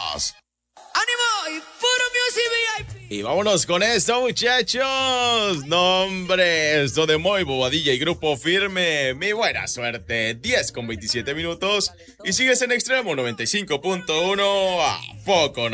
¡Vámonos! ¡Ánimo! Y puro Music VIP. Y vámonos con esto, muchachos. No, hombre, esto de Moy, Bobadilla y Grupo Firme. Mi buena suerte. 10 con 27 minutos. Y sigues en Extremo 95.1. ¿A poco no?